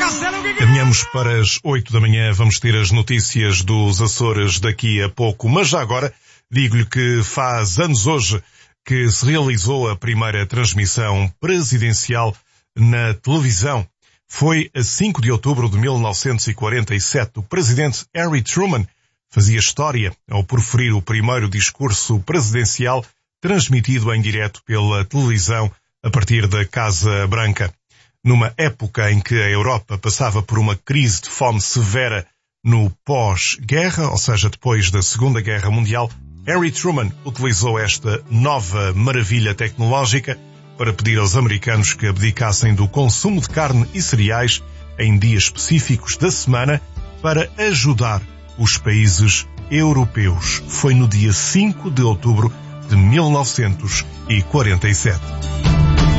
Caminhamos para as 8 da manhã, vamos ter as notícias dos Açores daqui a pouco, mas já agora digo-lhe que faz anos hoje que se realizou a primeira transmissão presidencial na televisão. Foi a 5 de outubro de 1947. O presidente Harry Truman fazia história ao proferir o primeiro discurso presidencial transmitido em direto pela televisão a partir da Casa Branca. Numa época em que a Europa passava por uma crise de fome severa no pós-guerra, ou seja, depois da Segunda Guerra Mundial, Harry Truman utilizou esta nova maravilha tecnológica para pedir aos americanos que abdicassem do consumo de carne e cereais em dias específicos da semana para ajudar os países europeus. Foi no dia 5 de outubro de 1947.